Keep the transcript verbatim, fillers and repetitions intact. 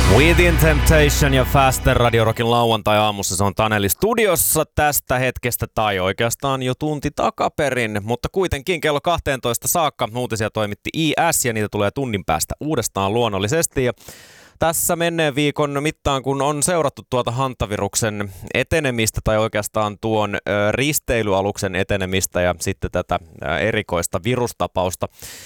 Within Temptation ja Faster Radio Rockin lauantai-aamussa. Se on Taneli studiossa tästä hetkestä tai oikeastaan jo tunti takaperin, mutta kuitenkin kello kaksitoista saakka uutisia toimitti I S ja niitä tulee tunnin päästä uudestaan luonnollisesti. Ja tässä menneen viikon mittaan, kun on seurattu tuota hantaviruksen etenemistä tai oikeastaan tuon ö, risteilyaluksen etenemistä ja sitten tätä ö, erikoista virustapausta